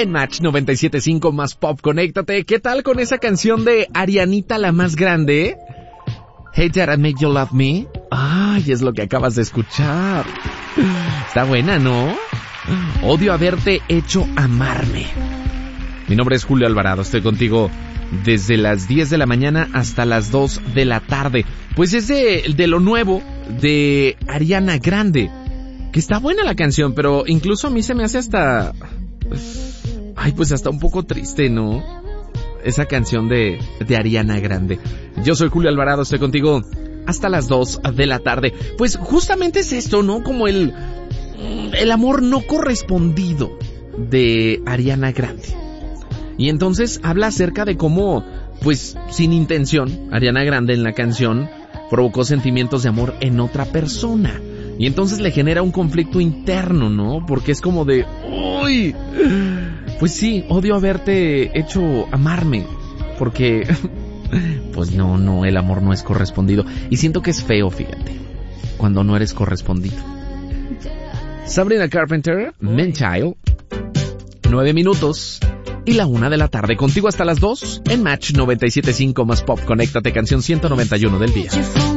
en Match 97.5 más pop. Conéctate. ¿Qué tal con esa canción de Arianita la más grande? Hey, Did I Make You Love Me? Ay, es lo que acabas de escuchar. Está buena, ¿no? Odio haberte hecho amarme. Mi nombre es Julio Alvarado, estoy contigo desde las 10 de la mañana hasta las 2 de la tarde. Pues es de lo nuevo de Ariana Grande, que está buena la canción, pero incluso a mí se me hace hasta... Ay, pues hasta un poco triste, ¿no? Esa canción de Ariana Grande. Yo soy Julio Alvarado, estoy contigo hasta las 2 de la tarde. Pues justamente es esto, ¿no? Como el amor no correspondido de Ariana Grande. Y entonces habla acerca de cómo, pues sin intención, Ariana Grande en la canción provocó sentimientos de amor en otra persona. Y entonces le genera un conflicto interno, ¿no? Porque es como de, uy, pues sí, odio haberte hecho amarme. Porque, pues no, el amor no es correspondido. Y siento que es feo, fíjate, cuando no eres correspondido. Sabrina Carpenter, Man-Child, 9 minutos y la 1 de la tarde. Contigo hasta las 2 en Match 97.5 más pop. Conéctate, canción 191 del día.